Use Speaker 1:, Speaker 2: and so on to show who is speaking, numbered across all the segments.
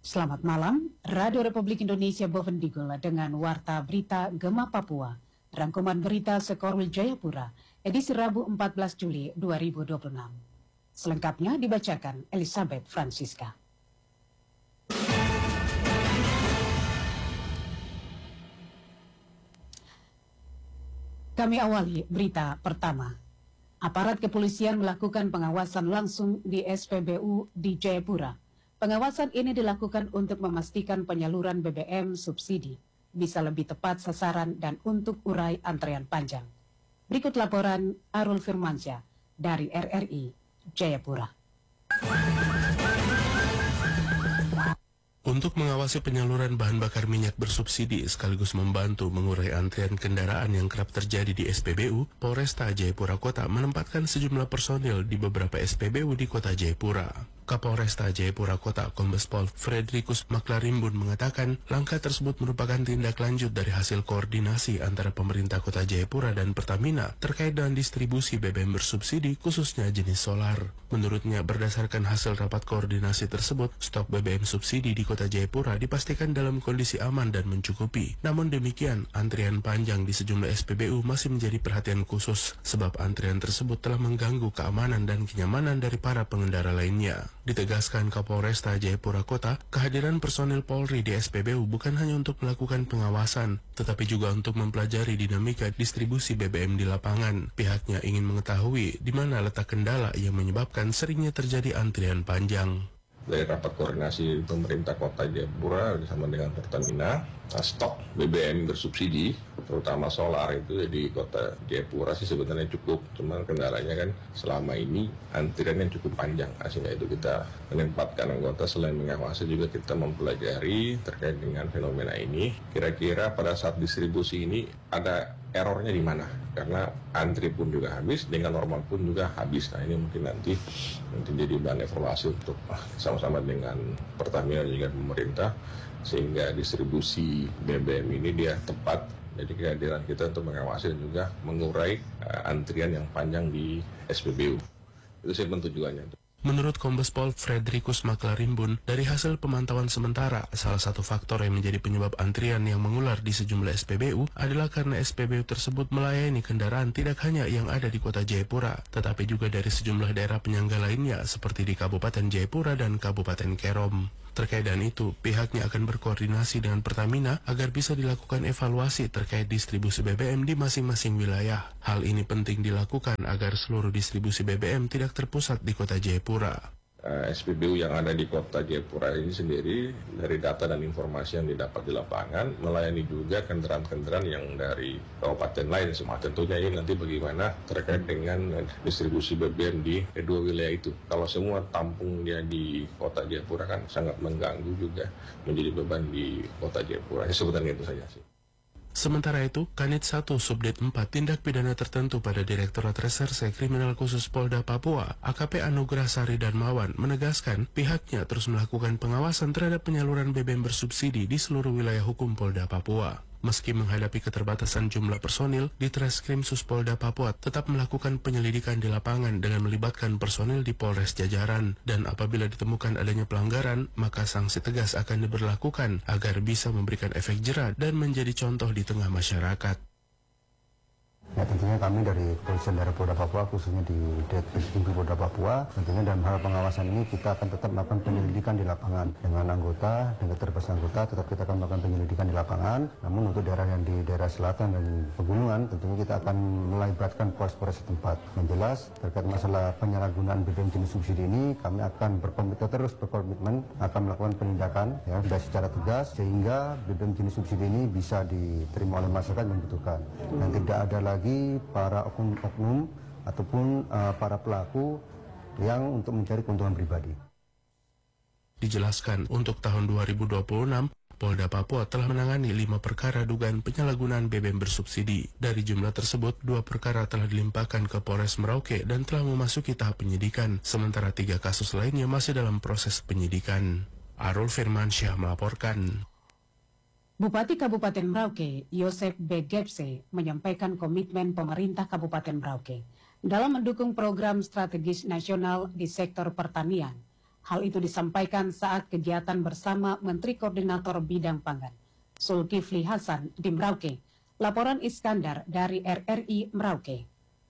Speaker 1: Selamat malam, Radio Republik Indonesia Bovendigul dengan Warta Berita Gema Papua. Rangkuman berita Sekorwil Jayapura, edisi Rabu 14 Juli 2026. Selengkapnya dibacakan Elizabeth Francisca. Kami awali berita pertama. Aparat kepolisian melakukan pengawasan langsung di SPBU di Jayapura. Pengawasan ini dilakukan untuk memastikan penyaluran BBM subsidi bisa lebih tepat sasaran dan untuk urai antrean panjang. Berikut laporan Arul Firmansyah dari RRI Jayapura.
Speaker 2: Untuk mengawasi penyaluran bahan bakar minyak bersubsidi sekaligus membantu mengurai antrian kendaraan yang kerap terjadi di SPBU, Polresta Jayapura Kota menempatkan sejumlah personil di beberapa SPBU di Kota Jayapura. Kapolresta Jayapura Kota Kombes Pol Fredrikus Maklarimbun mengatakan langkah tersebut merupakan tindak lanjut dari hasil koordinasi antara pemerintah Kota Jayapura dan Pertamina terkait dengan distribusi BBM bersubsidi khususnya jenis solar. Menurutnya berdasarkan hasil rapat koordinasi tersebut, stok BBM subsidi di Kota Jayapura dipastikan dalam kondisi aman dan mencukupi. Namun demikian, antrian panjang di sejumlah SPBU masih menjadi perhatian khusus sebab antrian tersebut telah mengganggu keamanan dan kenyamanan dari para pengendara lainnya. Ditegaskan Kapolresta Jayapura Kota, kehadiran personil Polri di SPBU bukan hanya untuk melakukan pengawasan, tetapi juga untuk mempelajari dinamika distribusi BBM di lapangan. Pihaknya ingin mengetahui di mana letak kendala yang menyebabkan seringnya terjadi antrian panjang.
Speaker 3: Dari rapat koordinasi pemerintah Kota Jayapura bersama dengan Pertamina, stok BBM bersubsidi, terutama solar itu di Kota Jayapura sih sebenarnya cukup, cuman kendalanya kan selama ini antriannya cukup panjang. Sehingga itu kita menempatkan anggota selain mengawasi juga kita mempelajari terkait dengan fenomena ini. Kira-kira pada saat distribusi ini ada errornya di mana? Karena antri pun juga habis, dengan normal pun juga habis. Nah ini mungkin nanti jadi bahan evaluasi untuk sama-sama dengan Pertamina dan juga pemerintah sehingga distribusi BBM ini dia tepat. Jadi kehadiran kita untuk mengawasi dan juga mengurai antrian yang panjang di SPBU. Itu sih tujuannya.
Speaker 2: Menurut Kombes Pol Fredrikus Maklarimbun, dari hasil pemantauan sementara, salah satu faktor yang menjadi penyebab antrian yang mengular di sejumlah SPBU adalah karena SPBU tersebut melayani kendaraan tidak hanya yang ada di Kota Jayapura, tetapi juga dari sejumlah daerah penyangga lainnya seperti di Kabupaten Jayapura dan Kabupaten Kerom. Terkait dengan itu, pihaknya akan berkoordinasi dengan Pertamina agar bisa dilakukan evaluasi terkait distribusi BBM di masing-masing wilayah. Hal ini penting dilakukan agar seluruh distribusi BBM tidak terpusat di Kota Jayapura.
Speaker 3: SPBU yang ada di Kota Jayapura ini sendiri dari data dan informasi yang didapat di lapangan melayani juga kendaraan-kendaraan yang dari kabupaten lain. Tentunya ini nanti bagaimana terkait dengan distribusi BBM di kedua wilayah itu. Kalau semua tampung dia di Kota Jayapura kan sangat mengganggu juga menjadi beban di Kota Jayapura. Sebenarnya itu saja sih.
Speaker 2: Sementara itu, Kanit 1 Subdit 4 Tindak Pidana Tertentu pada Direktorat Reserse Kriminal Khusus Polda Papua, AKP Anugrah Sari Darmawan, menegaskan pihaknya terus melakukan pengawasan terhadap penyaluran BBM bersubsidi di seluruh wilayah hukum Polda Papua. Meski menghadapi keterbatasan jumlah personil, di Treskrim Sus Polda Papua tetap melakukan penyelidikan di lapangan dengan melibatkan personil di Polres jajaran. Dan apabila ditemukan adanya pelanggaran, maka sanksi tegas akan diberlakukan agar bisa memberikan efek jera dan menjadi contoh di tengah masyarakat.
Speaker 4: Ya tentunya kami dari Kepolisian Daerah Polda Papua, khususnya di Ditreskrim Polda Papua, tentunya dalam hal pengawasan ini kita akan tetap melakukan penyelidikan di lapangan dengan anggota dan keterbatasan anggota, tetap kita akan melakukan penyelidikan di lapangan. Namun untuk daerah yang di daerah selatan dan pegunungan, tentunya kita akan melibatkan polres-polres setempat. Yang jelas terkait masalah penyalahgunaan BBM jenis subsidi ini, kami akan terus berkomitmen akan melakukan penindakan ya secara tegas sehingga BBM jenis subsidi ini bisa diterima oleh masyarakat yang membutuhkan dan tidak ada lagi para oknum ataupun para pelaku yang untuk mencari keuntungan pribadi.
Speaker 2: Dijelaskan untuk tahun 2026, Polda Papua telah menangani 5 perkara dugaan penyalahgunaan BBM bersubsidi. Dari jumlah tersebut, 2 perkara telah dilimpahkan ke Polres Merauke dan telah memasuki tahap penyidikan, sementara 3 kasus lainnya masih dalam proses penyidikan. Arul Firmansyah melaporkan.
Speaker 1: Bupati Kabupaten Merauke, Yosef B. Gepse, menyampaikan komitmen pemerintah Kabupaten Merauke dalam mendukung program strategis nasional di sektor pertanian. Hal itu disampaikan saat kegiatan bersama Menteri Koordinator Bidang Pangan, Zulkifli Hasan di Merauke. Laporan Iskandar dari RRI Merauke.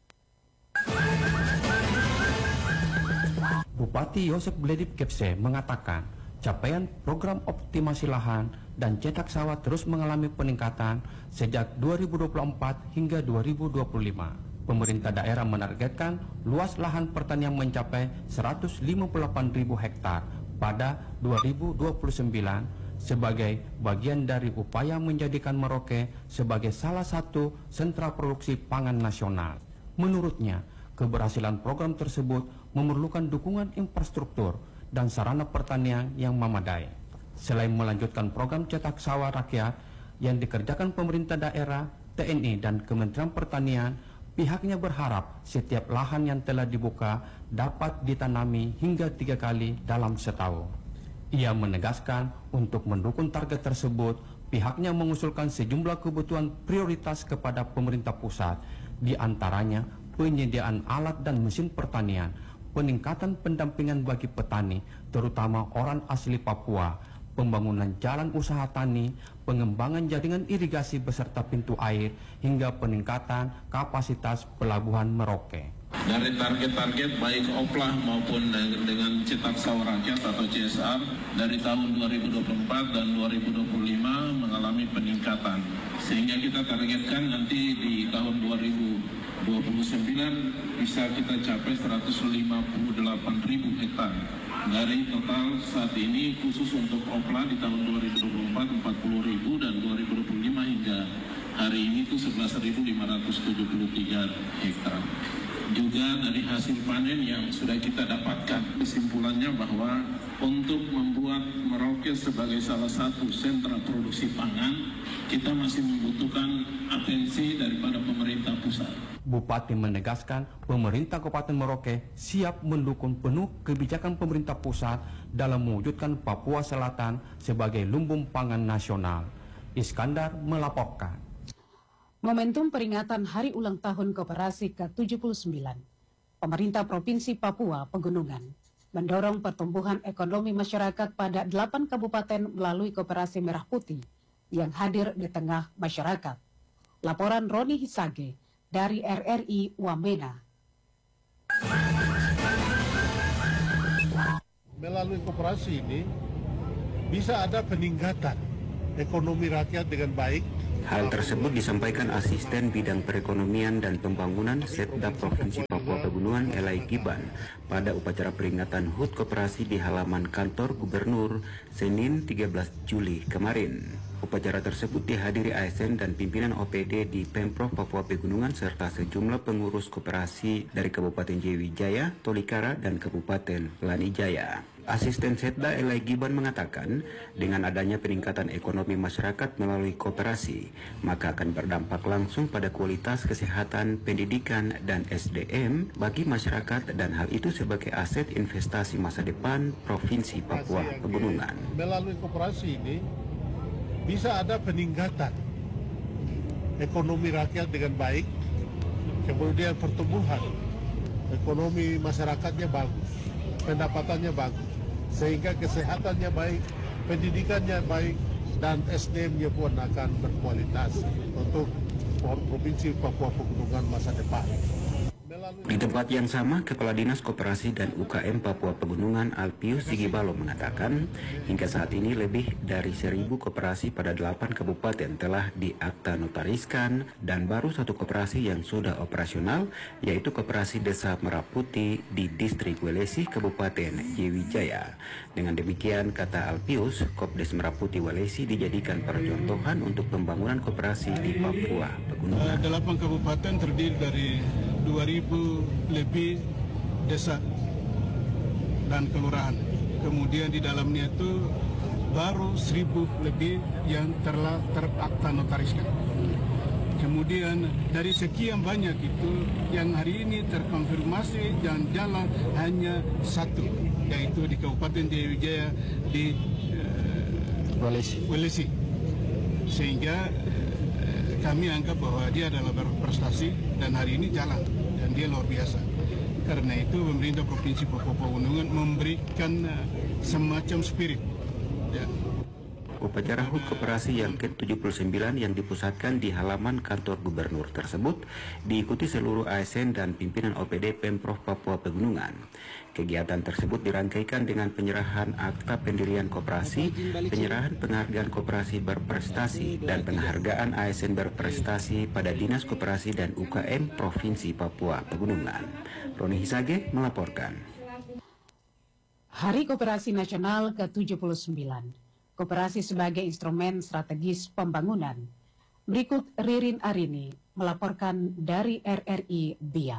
Speaker 5: Bupati Yosef Gledip Kepse mengatakan capaian program optimasi lahan dan cetak sawah terus mengalami peningkatan sejak 2024 hingga 2025. Pemerintah daerah menargetkan luas lahan pertanian mencapai 158.000 hektar pada 2029 sebagai bagian dari upaya menjadikan Merauke sebagai salah satu sentra produksi pangan nasional. Menurutnya, keberhasilan program tersebut memerlukan dukungan infrastruktur dan sarana pertanian yang memadai. Selain melanjutkan program cetak sawah rakyat yang dikerjakan pemerintah daerah, TNI, dan Kementerian Pertanian, pihaknya berharap setiap lahan yang telah dibuka dapat ditanami hingga 3 kali dalam setahun. Ia menegaskan untuk mendukung target tersebut, pihaknya mengusulkan sejumlah kebutuhan prioritas kepada pemerintah pusat, di antaranya penyediaan alat dan mesin pertanian, peningkatan pendampingan bagi petani, terutama orang asli Papua, pembangunan jalan usaha tani, pengembangan jaringan irigasi beserta pintu air, hingga peningkatan kapasitas pelabuhan Merauke.
Speaker 6: Dari target-target baik OPLAH maupun dengan cetak sawah rakyat atau CSR dari tahun 2024 dan 2025 mengalami peningkatan. Sehingga kita targetkan nanti di tahun 2029 bisa kita capai 158.000 hektar. Dari total saat ini khusus untuk OPLA di tahun 2024 40.000 dan 2025 hingga hari ini itu 11.573 hektar. Juga dari hasil panen yang sudah kita dapatkan, kesimpulannya bahwa untuk membuat Merauke sebagai salah satu sentra produksi pangan, kita masih membutuhkan atensi daripada pemerintah pusat.
Speaker 5: Bupati menegaskan pemerintah Kabupaten Merauke siap mendukung penuh kebijakan pemerintah pusat dalam mewujudkan Papua Selatan sebagai lumbung pangan nasional. Iskandar melaporkan.
Speaker 1: Momentum peringatan Hari Ulang Tahun Koperasi ke-79, pemerintah Provinsi Papua Pegunungan mendorong pertumbuhan ekonomi masyarakat pada 8 kabupaten melalui Koperasi Merah Putih yang hadir di tengah masyarakat. Laporan Roni Hisage dari RRI Wamena.
Speaker 7: Melalui koperasi ini bisa ada peningkatan ekonomi rakyat dengan baik.
Speaker 8: Hal tersebut disampaikan Asisten Bidang Perekonomian dan Pembangunan Setda Provinsi Papua Pegunungan Elai Giban pada upacara peringatan HUT Koperasi di halaman kantor Gubernur Senin 13 Juli kemarin. Upacara tersebut dihadiri ASN dan pimpinan OPD di Pemprov Papua Pegunungan serta sejumlah pengurus koperasi dari Kabupaten Jayawijaya, Tolikara, dan Kabupaten Lanijaya. Asisten Setda Elai Giban mengatakan, dengan adanya peningkatan ekonomi masyarakat melalui koperasi, maka akan berdampak langsung pada kualitas kesehatan, pendidikan, dan SDM bagi masyarakat, dan hal itu sebagai aset investasi masa depan Provinsi Papua Pegunungan.
Speaker 7: Melalui koperasi ini bisa ada peningkatan ekonomi rakyat dengan baik, kemudian pertumbuhan ekonomi masyarakatnya bagus, pendapatannya bagus, sehingga kesehatannya baik, pendidikannya baik, dan SDM-nya pun akan berkualitas untuk Provinsi Papua Pegunungan masa depan.
Speaker 8: Di tempat yang sama, Kepala Dinas Koperasi dan UKM Papua Pegunungan Alpius Sigibalo mengatakan, hingga saat ini lebih dari 1.000 koperasi pada 8 kabupaten telah diakta notariskan dan baru 1 koperasi yang sudah operasional, yaitu Koperasi Desa Merah Putih di Distrik Welesi, Kabupaten Jayawijaya. Dengan demikian, kata Alpius, Kopdes Merah Putih Welesi dijadikan percontohan untuk pembangunan koperasi di Papua Pegunungan.
Speaker 9: 8 kabupaten terdiri dari 2.000 lebih desa dan kelurahan. Kemudian di dalamnya itu baru 1.000 lebih yang telah terakta notariskan. Kemudian dari sekian banyak itu yang hari ini terkonfirmasi dan jalan hanya 1, yaitu di Kabupaten Jayawijaya di Welesi. Sehingga kami anggap bahwa dia adalah berprestasi dan hari ini jalan dan dia luar biasa. Karena itu pemerintah Provinsi Papua Pegunungan memberikan semacam spirit. Ya.
Speaker 8: Upacara HUT Koperasi yang ke-79 yang dipusatkan di halaman kantor gubernur tersebut diikuti seluruh ASN dan pimpinan OPD Pemprov Papua Pegunungan. Kegiatan tersebut dirangkaikan dengan penyerahan akta pendirian koperasi, penyerahan penghargaan koperasi berprestasi, dan penghargaan ASN berprestasi pada Dinas Koperasi dan UKM Provinsi Papua Pegunungan. Roni Hisage melaporkan.
Speaker 1: Hari Koperasi Nasional ke-79. Koperasi sebagai instrumen strategis pembangunan. Berikut Ririn Arini melaporkan dari RRI Biak.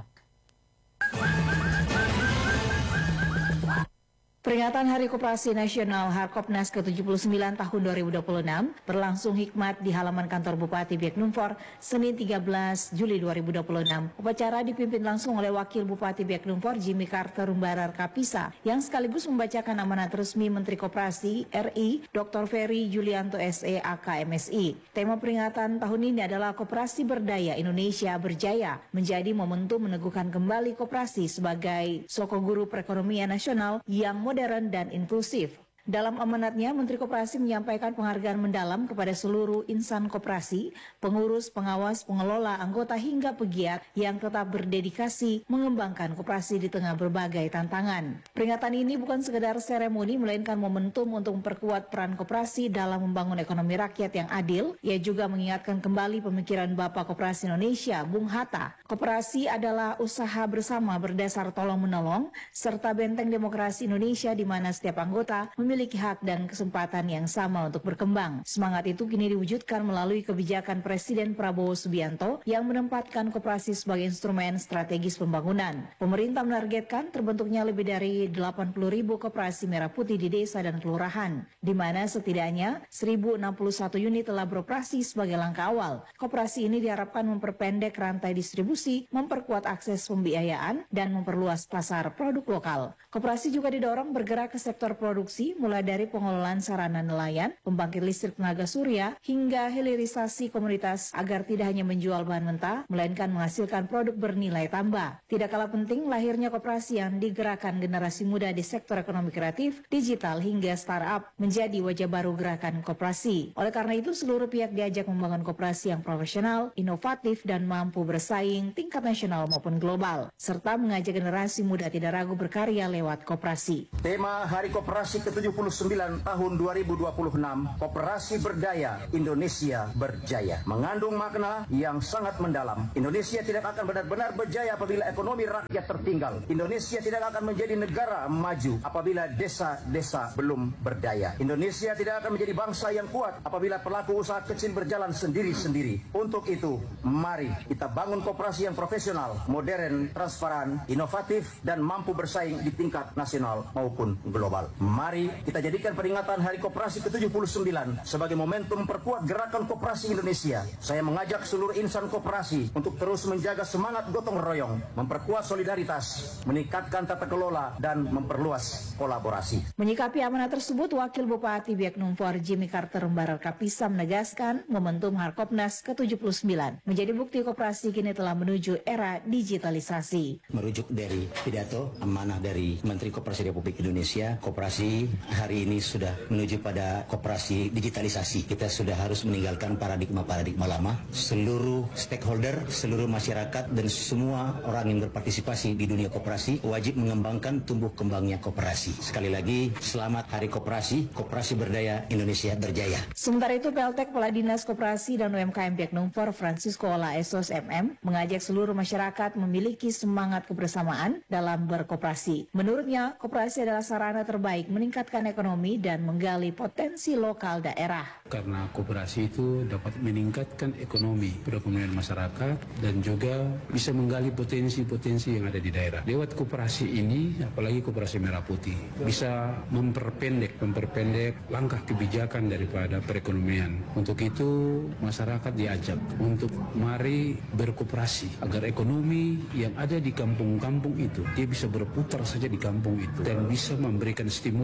Speaker 10: Peringatan Hari Koperasi Nasional Harkopnas ke-79 tahun 2026 berlangsung hikmat di halaman kantor Bupati Biak Numfor Senin 13 Juli 2026. Upacara dipimpin langsung oleh Wakil Bupati Biak Numfor Jimmy Carter Rumbarar Kapisa yang sekaligus membacakan amanat resmi Menteri Koperasi RI Dr. Ferry Julianto SE AK MSI. Tema peringatan tahun ini adalah Koperasi Berdaya Indonesia Berjaya, menjadi momentum meneguhkan kembali koperasi sebagai soko guru perekonomian nasional yang modern dan inklusif. Dalam amanatnya, Menteri Koperasi menyampaikan penghargaan mendalam kepada seluruh insan koperasi, pengurus, pengawas, pengelola, anggota hingga pegiat yang tetap berdedikasi mengembangkan koperasi di tengah berbagai tantangan. Peringatan ini bukan sekedar seremoni, melainkan momentum untuk memperkuat peran koperasi dalam membangun ekonomi rakyat yang adil. Ia juga mengingatkan kembali pemikiran Bapak Koperasi Indonesia, Bung Hatta. Koperasi adalah usaha bersama berdasar tolong-menolong, serta benteng demokrasi Indonesia di mana setiap anggota memiliki hak dan kesempatan yang sama untuk berkembang. Semangat itu kini diwujudkan melalui kebijakan Presiden Prabowo Subianto yang menempatkan koperasi sebagai instrumen strategis pembangunan. Pemerintah menargetkan terbentuknya lebih dari 80.000 koperasi merah putih di desa dan kelurahan, di mana setidaknya 1.061 unit telah beroperasi sebagai langkah awal. Koperasi ini diharapkan memperpendek rantai distribusi, memperkuat akses pembiayaan, dan memperluas pasar produk lokal. Koperasi juga didorong bergerak ke sektor produksi, mulai dari pengelolaan sarana nelayan, pembangkit listrik tenaga surya, hingga hilirisasi komoditas agar tidak hanya menjual bahan mentah, melainkan menghasilkan produk bernilai tambah. Tidak kalah penting, lahirnya koperasi yang digerakkan generasi muda di sektor ekonomi kreatif, digital, hingga startup menjadi wajah baru gerakan koperasi. Oleh karena itu, seluruh pihak diajak membangun koperasi yang profesional, inovatif, dan mampu bersaing tingkat nasional maupun global, serta mengajak generasi muda tidak ragu berkarya lewat koperasi.
Speaker 11: Tema Hari Koperasi ke-79 tahun 2026, Koperasi Berdaya Indonesia Berjaya, mengandung makna yang sangat mendalam. Indonesia tidak akan benar-benar berjaya apabila ekonomi rakyat tertinggal. Indonesia tidak akan menjadi negara maju apabila desa-desa belum berdaya. Indonesia tidak akan menjadi bangsa yang kuat apabila pelaku usaha kecil berjalan sendiri-sendiri. Untuk itu, mari kita bangun koperasi yang profesional, modern, transparan, inovatif, dan mampu bersaing di tingkat nasional maupun global. Mari kita jadikan peringatan Hari Koperasi ke-79 sebagai momentum perkuat gerakan koperasi Indonesia. Saya mengajak seluruh insan koperasi untuk terus menjaga semangat gotong royong, memperkuat solidaritas, meningkatkan tata kelola, dan memperluas kolaborasi.
Speaker 10: Menyikapi amanat tersebut, Wakil Bupati Biak Numfor Jimmy Carter Rumbarar Kapisa menegaskan momentum Harkopnas ke-79 menjadi bukti koperasi kini telah menuju era digitalisasi.
Speaker 12: Merujuk dari pidato amanah dari Menteri Koperasi Republik Indonesia, koperasi hari ini sudah menuju pada koperasi digitalisasi. Kita sudah harus meninggalkan paradigma-paradigma lama. Seluruh stakeholder, seluruh masyarakat, dan semua orang yang berpartisipasi di dunia koperasi wajib mengembangkan tumbuh kembangnya koperasi. Sekali lagi, selamat Hari Koperasi, Koperasi Berdaya Indonesia Berjaya.
Speaker 10: Sementara itu, PLT Kepala Dinas Koperasi dan UMKM Biak Numfor Francisco Ola Esos MM mengajak seluruh masyarakat memiliki semangat kebersamaan dalam berkoperasi. Menurutnya, koperasi adalah sarana terbaik meningkatkan ekonomi dan menggali potensi lokal daerah.
Speaker 13: Karena koperasi itu dapat meningkatkan ekonomi perekonomian masyarakat dan juga bisa menggali potensi-potensi yang ada di daerah. Lewat koperasi ini, apalagi koperasi merah putih, bisa memperpendek langkah kebijakan daripada perekonomian. Untuk itu, masyarakat diajak untuk mari berkoperasi agar ekonomi yang ada di kampung-kampung itu dia bisa berputar saja di kampung itu dan bisa memberikan stimulus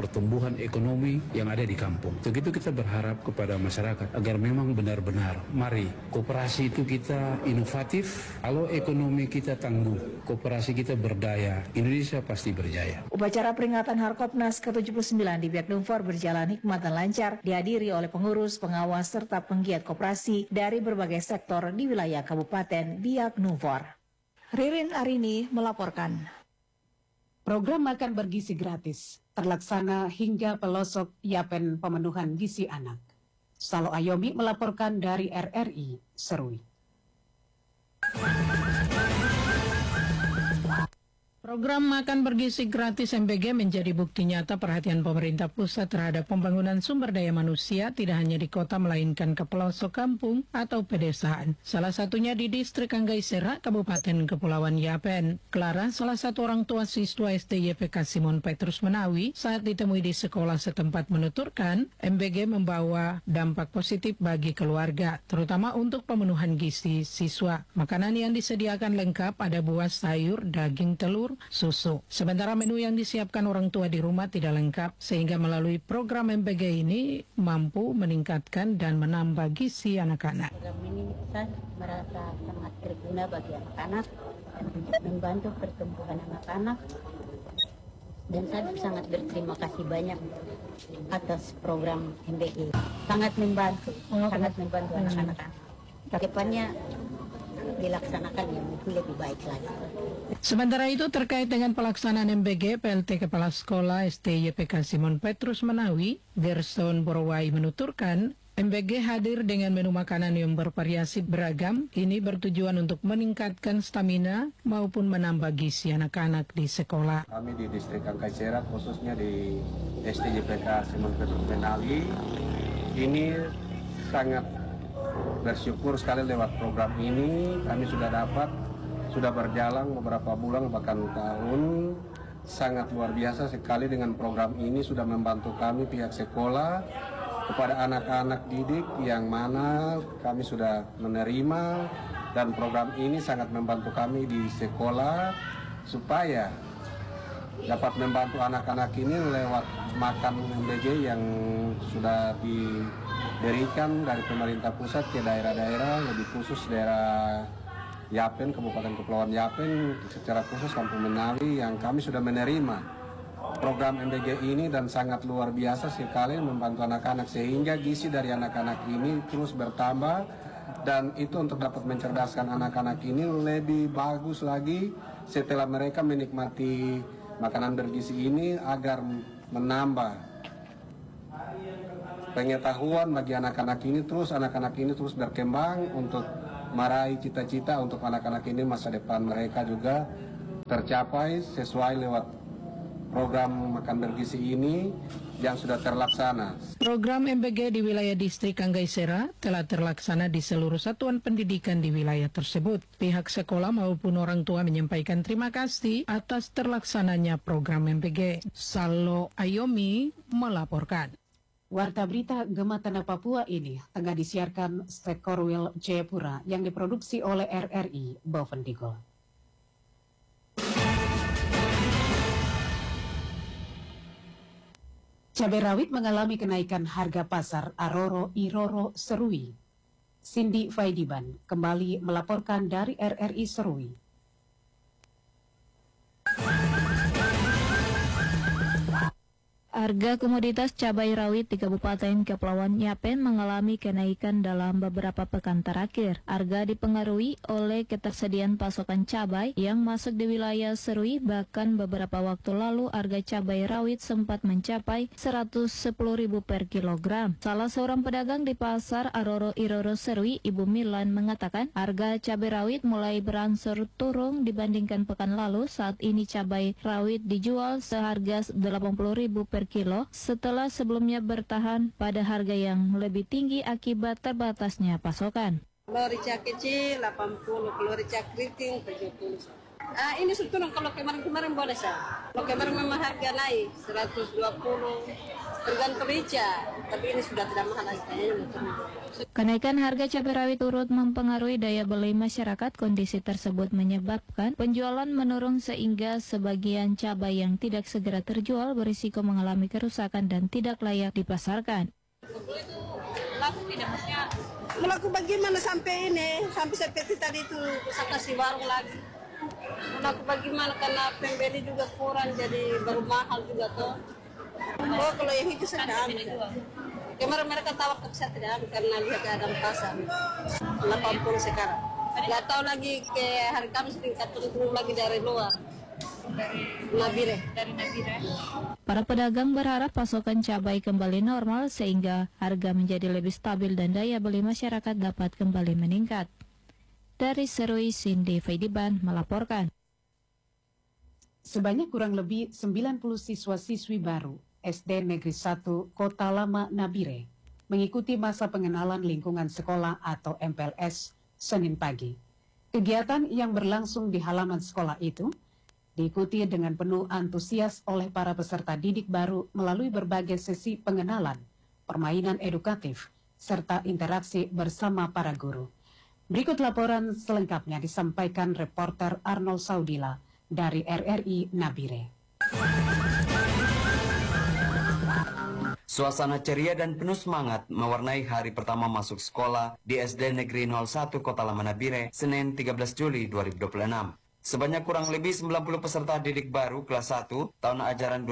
Speaker 13: pertumbuhan ekonomi yang ada di kampung. Untuk itu kita berharap kepada masyarakat agar memang benar-benar mari koperasi itu kita inovatif, kalau ekonomi kita tangguh, koperasi kita berdaya, Indonesia pasti berjaya.
Speaker 10: Upacara peringatan Harkopnas ke-79 di Biak Numfor berjalan hikmat dan lancar, dihadiri oleh pengurus, pengawas, serta penggiat koperasi dari berbagai sektor di wilayah Kabupaten Biak Numfor. Ririn Arini melaporkan.
Speaker 1: Program makan bergizi gratis terlaksana hingga pelosok Yapen pemenuhan gizi anak. Salo Ayomi melaporkan dari RRI Serui.
Speaker 14: Program makan bergizi gratis MBG menjadi bukti nyata perhatian pemerintah pusat terhadap pembangunan sumber daya manusia tidak hanya di kota melainkan ke pelosok kampung atau pedesaan. Salah satunya di distrik Anggaisera, Kabupaten Kepulauan Yapen. Clara, salah satu orang tua siswa SD YPK Simon Petrus Menawi, saat ditemui di sekolah setempat menuturkan MBG membawa dampak positif bagi keluarga, terutama untuk pemenuhan gizi siswa. Makanan yang disediakan lengkap ada buah, sayur, daging, telur, susu. Sementara menu yang disiapkan orang tua di rumah tidak lengkap, sehingga melalui program MBG ini mampu meningkatkan dan menambah gizi anak-anak.
Speaker 15: Program ini saya merasa sangat berguna bagi anak-anak dan membantu pertumbuhan anak-anak, dan saya sangat berterima kasih banyak atas program MBG. Sangat membantu anak-anak. Kedepannya dilaksanakan yang lebih baik lagi.
Speaker 14: Sementara itu terkait dengan pelaksanaan MBG, PLT Kepala Sekolah SD YPK Simon Petrus Menawi, Gerson Borowai menuturkan, MBG hadir dengan menu makanan yang bervariasi beragam. Ini bertujuan untuk meningkatkan stamina maupun menambah gizi anak-anak di sekolah.
Speaker 16: Kami di distrik Anggaisera, khususnya di SD YPK Simon Petrus Menawi, ini sangat bersyukur sekali lewat program ini. Kami sudah berjalan beberapa bulan bahkan tahun. Sangat luar biasa sekali dengan program ini, sudah membantu kami pihak sekolah kepada anak-anak didik yang mana kami sudah menerima, dan program ini sangat membantu kami di sekolah supaya dapat membantu anak-anak ini lewat makan MBG yang sudah diberikan dari pemerintah pusat ke daerah-daerah, lebih khusus daerah Yapen, Kabupaten Kepulauan Yapen, secara khusus Kampung Menawi yang kami sudah menerima program MBG ini, dan sangat luar biasa sekali membantu anak-anak sehingga gizi dari anak-anak ini terus bertambah, dan itu untuk dapat mencerdaskan anak-anak ini lebih bagus lagi setelah mereka menikmati makanan bergizi ini, agar menambah pengetahuan bagi anak-anak ini terus berkembang untuk meraih cita-cita untuk anak-anak ini, masa depan mereka juga tercapai sesuai lewat program makan bergizi ini yang sudah terlaksana.
Speaker 14: Program MBG di wilayah distrik Anggaisera telah terlaksana di seluruh satuan pendidikan di wilayah tersebut. Pihak sekolah maupun orang tua menyampaikan terima kasih atas terlaksananya program MBG. Salo Ayomi melaporkan.
Speaker 1: Warta berita Gema Tanah Papua ini tengah disiarkan Korwil Jayapura yang diproduksi oleh RRI Bovendigol. Cabai rawit mengalami kenaikan harga pasar Aroro Iroro Serui. Cindy Faidiban kembali melaporkan dari RRI Serui.
Speaker 17: Harga komoditas cabai rawit di Kabupaten Kepulauan Yapen mengalami kenaikan dalam beberapa pekan terakhir. Harga dipengaruhi oleh ketersediaan pasokan cabai yang masuk di wilayah Serui, bahkan beberapa waktu lalu harga cabai rawit sempat mencapai 110.000 per kilogram. Salah seorang pedagang di pasar Aroro Iroro Serui, Ibu Milan, mengatakan harga cabai rawit mulai berangsur turun dibandingkan pekan lalu. Saat ini cabai rawit dijual seharga 80.000 per kilo setelah sebelumnya bertahan pada harga yang lebih tinggi akibat terbatasnya pasokan.
Speaker 18: Kalau rica kecil 80, kalau rica keriting 70. Ini sebetulnya kalau kemarin boleh sah. Kalau kemarin memang harga naik 120, tergantung rica. Tapi ini sudah tidak mahal lagi kayaknya.
Speaker 17: Kenaikan harga cabai rawit turut mempengaruhi daya beli masyarakat. Kondisi tersebut menyebabkan penjualan menurun sehingga sebagian cabai yang tidak segera terjual berisiko mengalami kerusakan dan tidak layak dipasarkan.
Speaker 18: Laku tidak maksudnya melaku bagaimana sampai seperti tadi itu bisa kasih warung lagi. Melaku bagaimana karena pembeli juga kurang jadi baru mahal juga toh. Oh kalau yang itu sedang. Kemarin mereka tawar tapi saya tidak ambil karena lihat keadaan pasar 80 sekarang. Nggak tahu lagi ke hari Kamis tingkat turun lagi dari luar. Dari Nabire.
Speaker 17: Para pedagang berharap pasokan cabai kembali normal sehingga harga menjadi lebih stabil dan daya beli masyarakat dapat kembali meningkat. Dari Serui, Cindy Faidiban melaporkan.
Speaker 1: Sebanyak kurang lebih 90 siswa-siswi baru SD Negeri 1 Kota Lama Nabire mengikuti masa pengenalan lingkungan sekolah atau MPLS Senin pagi. Kegiatan yang berlangsung di halaman sekolah itu diikuti dengan penuh antusias oleh para peserta didik baru melalui berbagai sesi pengenalan, permainan edukatif, serta interaksi bersama para guru. Berikut laporan selengkapnya disampaikan reporter Arnold Saudila dari RRI Nabire.
Speaker 19: Suasana ceria dan penuh semangat mewarnai hari pertama masuk sekolah di SD Negeri 01 Kota Lama Nabire, Senin 13 Juli 2026. Sebanyak kurang lebih 90 peserta didik baru kelas 1 tahun ajaran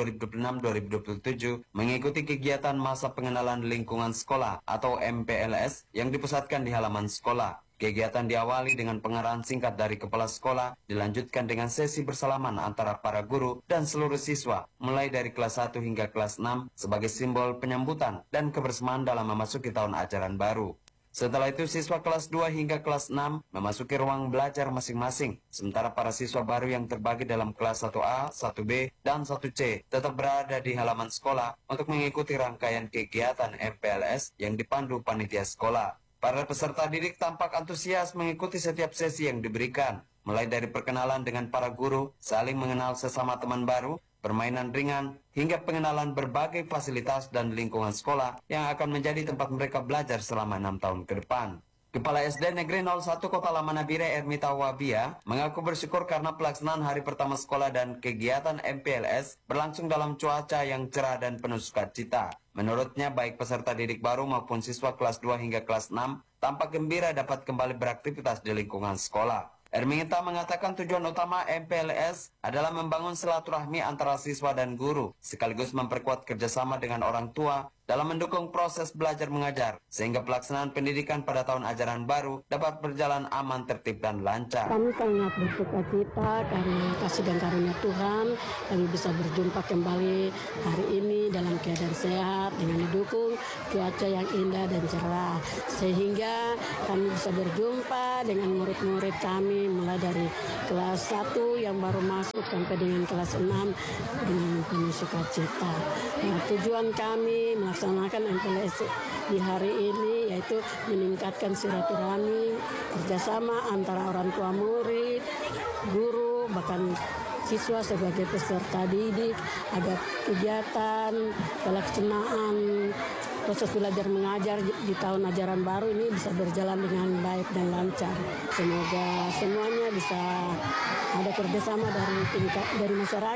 Speaker 19: 2026-2027 mengikuti kegiatan masa pengenalan lingkungan sekolah atau MPLS yang dipusatkan di halaman sekolah. Kegiatan diawali dengan pengarahan singkat dari kepala sekolah, dilanjutkan dengan sesi bersalaman antara para guru dan seluruh siswa, mulai dari kelas 1 hingga kelas 6 sebagai simbol penyambutan dan kebersamaan dalam memasuki tahun ajaran baru. Setelah itu siswa kelas 2 hingga kelas 6 memasuki ruang belajar masing-masing, sementara para siswa baru yang terbagi dalam kelas 1A, 1B, dan 1C tetap berada di halaman sekolah untuk mengikuti rangkaian kegiatan MPLS yang dipandu panitia sekolah. Para peserta didik tampak antusias mengikuti setiap sesi yang diberikan, mulai dari perkenalan dengan para guru, saling mengenal sesama teman baru, permainan ringan, hingga pengenalan berbagai fasilitas dan lingkungan sekolah yang akan menjadi tempat mereka belajar selama 6 tahun ke depan. Kepala SD Negeri 01 Kota Lama Nabire Ermita Wabia mengaku bersyukur karena pelaksanaan hari pertama sekolah dan kegiatan MPLS berlangsung dalam cuaca yang cerah dan penuh sukacita. Menurutnya baik peserta didik baru maupun siswa kelas 2 hingga kelas 6 tampak gembira dapat kembali beraktivitas di lingkungan sekolah. Ermita mengatakan tujuan utama MPLS adalah membangun silaturahmi antara siswa dan guru, sekaligus memperkuat kerjasama dengan orang tua dalam mendukung proses belajar mengajar, sehingga pelaksanaan pendidikan pada tahun ajaran baru dapat berjalan aman, tertib, dan lancar.
Speaker 18: Kami sangat bersukacita karena kasih dan karunia Tuhan, kami bisa berjumpa kembali hari ini dalam keadaan sehat, dengan didukung cuaca yang indah dan cerah, sehingga kami bisa berjumpa dengan murid-murid kami mulai dari kelas 1 yang baru masuk sampai dengan kelas 6 dengan penuh sukacita. Nah, tujuan kami melaksanakan MPLS di hari ini yaitu meningkatkan silaturahmi, kerjasama antara orang tua murid, guru, bahkan siswa sebagai peserta didik agar kegiatan pelaksanaan proses belajar mengajar di tahun ajaran baru ini bisa berjalan dengan baik dan lancar. Semoga semuanya bisa ada kerjasama dari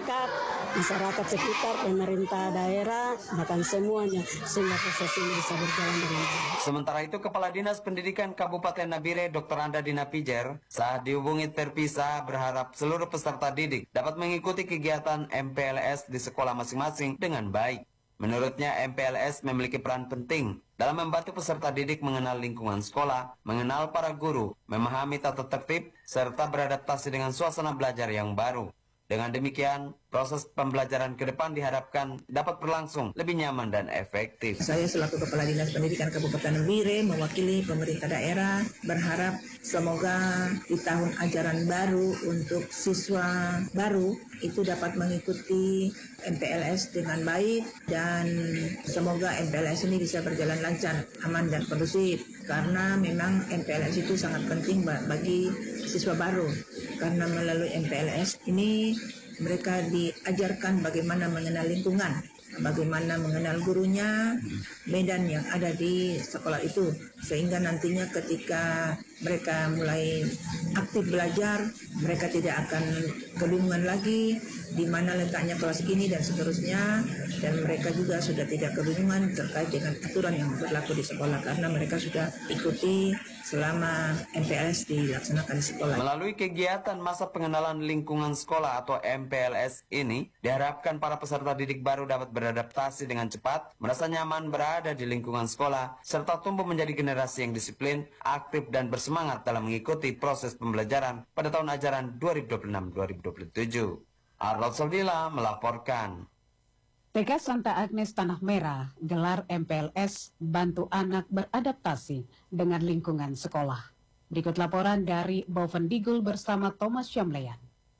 Speaker 18: masyarakat sekitar, pemerintah daerah, bahkan semuanya, sehingga proses ini bisa berjalan dengan baik.
Speaker 19: Sementara itu, Kepala Dinas Pendidikan Kabupaten Nabire, Dr. Anda Dina Pijer, saat dihubungi terpisah berharap seluruh peserta didik dapat mengikuti kegiatan MPLS di sekolah masing-masing dengan baik. Menurutnya, MPLS memiliki peran penting dalam membantu peserta didik mengenal lingkungan sekolah, mengenal para guru, memahami tata tertib, serta beradaptasi dengan suasana belajar yang baru. Dengan demikian, proses pembelajaran ke depan diharapkan dapat berlangsung lebih nyaman dan efektif.
Speaker 20: Saya selaku Kepala Dinas Pendidikan Kabupaten Nabire mewakili pemerintah daerah berharap semoga di tahun ajaran baru untuk siswa baru itu dapat mengikuti MPLS dengan baik dan semoga MPLS ini bisa berjalan lancar, aman dan kondusif karena memang MPLS itu sangat penting bagi siswa baru, karena melalui MPLS ini mereka diajarkan bagaimana mengenal lingkungan, bagaimana mengenal gurunya, medan yang ada di sekolah itu, sehingga nantinya ketika mereka mulai aktif belajar, mereka tidak akan kebingungan lagi di mana letaknya kelas ini dan seterusnya, dan mereka juga sudah tidak kebingungan terkait dengan aturan yang berlaku di sekolah karena mereka sudah ikuti selama MPLS dilaksanakan di sekolah.
Speaker 19: Melalui kegiatan masa pengenalan lingkungan sekolah atau MPLS ini, diharapkan para peserta didik baru dapat beradaptasi dengan cepat, merasa nyaman berada di lingkungan sekolah, serta tumbuh menjadi generasi yang disiplin, aktif, dan bersemangat dalam mengikuti proses pembelajaran pada tahun ajaran 2026-2027. Arnold Soldila melaporkan.
Speaker 1: TK Santa Agnes Tanah Merah gelar MPLS bantu anak beradaptasi dengan lingkungan sekolah. Berikut laporan dari Boven Digul bersama Thomas Syamlean.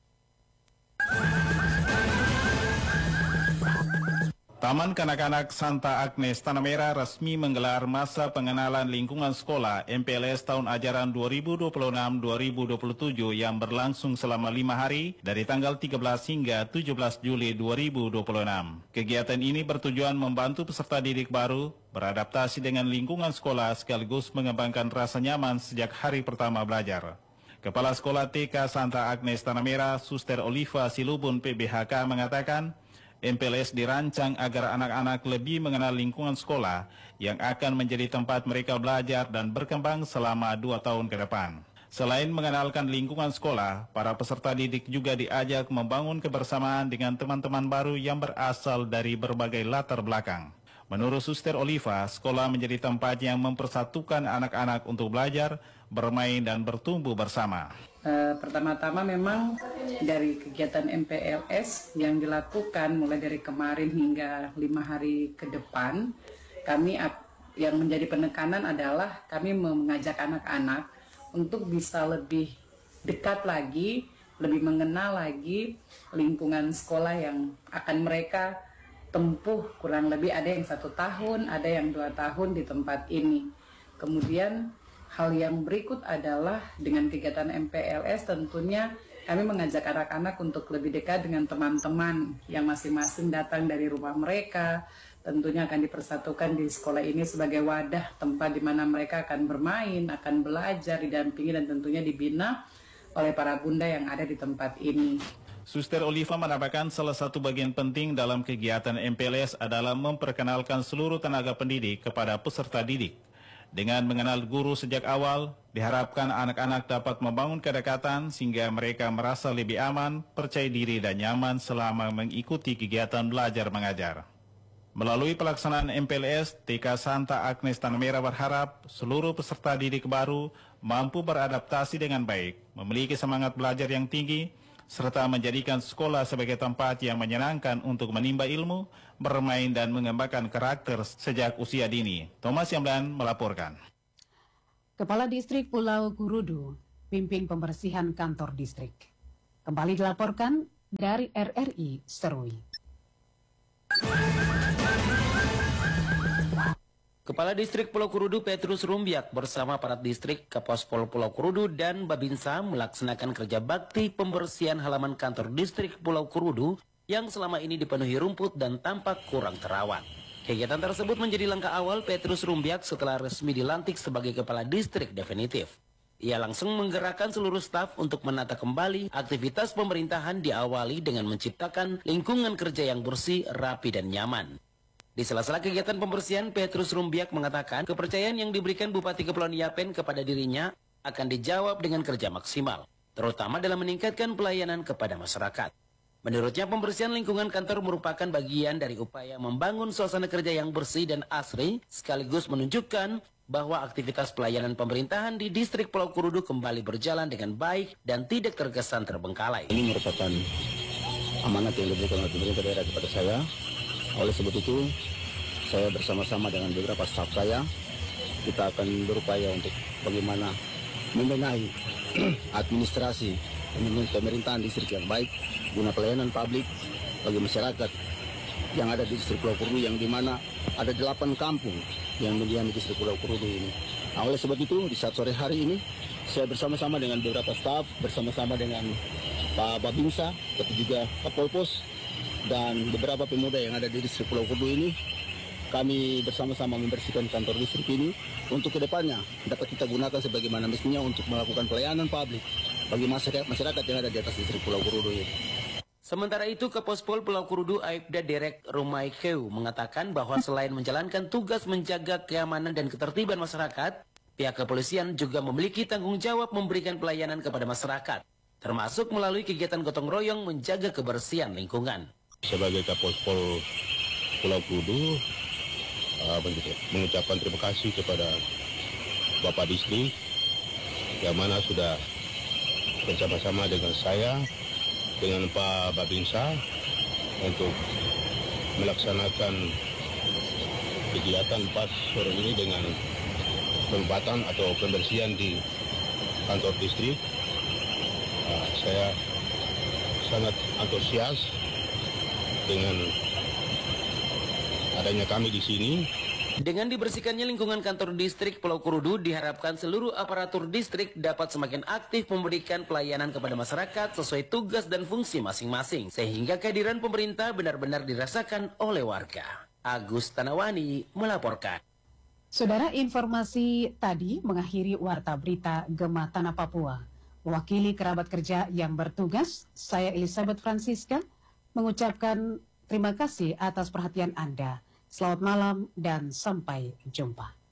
Speaker 21: Taman Kanak-Kanak Santa Agnes Tanah Merah resmi menggelar masa pengenalan lingkungan sekolah MPLS tahun ajaran 2026-2027 yang berlangsung selama 5 hari dari tanggal 13 hingga 17 Juli 2026. Kegiatan ini bertujuan membantu peserta didik baru beradaptasi dengan lingkungan sekolah sekaligus mengembangkan rasa nyaman sejak hari pertama belajar. Kepala Sekolah TK Santa Agnes Tanah Merah, Suster Oliva Silubun PBHK mengatakan, MPLS dirancang agar anak-anak lebih mengenal lingkungan sekolah yang akan menjadi tempat mereka belajar dan berkembang selama 2 tahun ke depan. Selain mengenalkan lingkungan sekolah, para peserta didik juga diajak membangun kebersamaan dengan teman-teman baru yang berasal dari berbagai latar belakang. Menurut Suster Oliva, sekolah menjadi tempat yang mempersatukan anak-anak untuk belajar, bermain, dan bertumbuh bersama.
Speaker 22: Pertama-tama memang dari kegiatan MPLS yang dilakukan mulai dari kemarin hingga 5 hari ke depan, kami yang menjadi penekanan adalah kami mengajak anak-anak untuk bisa lebih dekat lagi, lebih mengenal lagi lingkungan sekolah yang akan mereka tempuh. Kurang lebih ada yang 1 tahun, ada yang 2 tahun di tempat ini. Kemudian hal yang berikut adalah dengan kegiatan MPLS tentunya kami mengajak anak-anak untuk lebih dekat dengan teman-teman yang masing-masing datang dari rumah mereka. Tentunya akan dipersatukan di sekolah ini sebagai wadah tempat di mana mereka akan bermain, akan belajar, didampingi dan tentunya dibina oleh para bunda yang ada di tempat ini.
Speaker 21: Suster Oliva menambahkan salah satu bagian penting dalam kegiatan MPLS adalah memperkenalkan seluruh tenaga pendidik kepada peserta didik. Dengan mengenal guru sejak awal, diharapkan anak-anak dapat membangun kedekatan sehingga mereka merasa lebih aman, percaya diri dan nyaman selama mengikuti kegiatan belajar mengajar. Melalui pelaksanaan MPLS, TK Santa Agnes Tanah Merah berharap seluruh peserta didik baru mampu beradaptasi dengan baik, memiliki semangat belajar yang tinggi, serta menjadikan sekolah sebagai tempat yang menyenangkan untuk menimba ilmu, bermain, dan mengembangkan karakter sejak usia dini. Thomas Yamlan melaporkan.
Speaker 1: Kepala Distrik Pulau Kurudu pimpin pembersihan kantor distrik. Kembali dilaporkan dari RRI Serui.
Speaker 23: Kepala Distrik Pulau Kurudu Petrus Rumbiak bersama aparat distrik, Kapospol Pulau Kurudu dan Babinsa melaksanakan kerja bakti pembersihan halaman kantor distrik Pulau Kurudu yang selama ini dipenuhi rumput dan tampak kurang terawat. Kegiatan tersebut menjadi langkah awal Petrus Rumbiak setelah resmi dilantik sebagai kepala distrik definitif. Ia langsung menggerakkan seluruh staf untuk menata kembali aktivitas pemerintahan diawali dengan menciptakan lingkungan kerja yang bersih, rapi, dan nyaman. Di sela-sela kegiatan pembersihan, Petrus Rumbiak mengatakan kepercayaan yang diberikan Bupati Kepulauan Yapen kepada dirinya akan dijawab dengan kerja maksimal, terutama dalam meningkatkan pelayanan kepada masyarakat. Menurutnya, pembersihan lingkungan kantor merupakan bagian dari upaya membangun suasana kerja yang bersih dan asri, sekaligus menunjukkan bahwa aktivitas pelayanan pemerintahan di distrik Pulau Kurudu kembali berjalan dengan baik dan tidak terkesan terbengkalai.
Speaker 12: Ini merupakan amanat yang diberikan oleh pemerintah daerah kepada saya. Oleh sebab itu, saya bersama-sama dengan beberapa staf saya, kita akan berupaya untuk bagaimana membenahi administrasi pemerintahan distrik yang baik, guna pelayanan publik bagi masyarakat yang ada di distrik Pulau Kurudu, yang dimana ada 8 kampung yang mendiami distrik Pulau Kurudu ini. Nah, oleh sebab itu, di saat sore hari ini,
Speaker 2: saya bersama-sama dengan beberapa staf, bersama-sama dengan Pak Babinsa, tapi juga Kapolpos, dan beberapa pemuda yang ada di distrik Pulau Kudu ini, kami bersama-sama membersihkan kantor distrik ini untuk kedepannya dapat kita gunakan sebagaimana mestinya untuk melakukan pelayanan publik bagi masyarakat yang ada di atas distrik Pulau Kudu ini.
Speaker 23: Sementara itu, Kapospol Pulau Kurudu Aibda Derek Rumaikeu mengatakan bahwa selain menjalankan tugas menjaga keamanan dan ketertiban masyarakat, pihak kepolisian juga memiliki tanggung jawab memberikan pelayanan kepada masyarakat, termasuk melalui kegiatan gotong royong menjaga kebersihan lingkungan.
Speaker 3: Sebagai Kapospol Pulau Kudu, mengucapkan terima kasih kepada Bapak Distrik yang mana sudah bersama-sama dengan saya, dengan Pak Babinsa untuk melaksanakan kegiatan pas sore ini dengan pembuatan atau pembersihan di kantor distrik. Saya sangat antusias dengan adanya kami di sini.
Speaker 23: Dengan dibersihkannya lingkungan kantor distrik Pulau Kurudu, diharapkan seluruh aparatur distrik dapat semakin aktif memberikan pelayanan kepada masyarakat sesuai tugas dan fungsi masing-masing, sehingga kehadiran pemerintah benar-benar dirasakan oleh warga. Agus Tanawani melaporkan.
Speaker 1: Saudara, informasi tadi mengakhiri Warta Berita Gema Tanah Papua. Mewakili kerabat kerja yang bertugas, saya Elizabeth Francisca mengucapkan terima kasih atas perhatian Anda. Selamat malam dan sampai jumpa.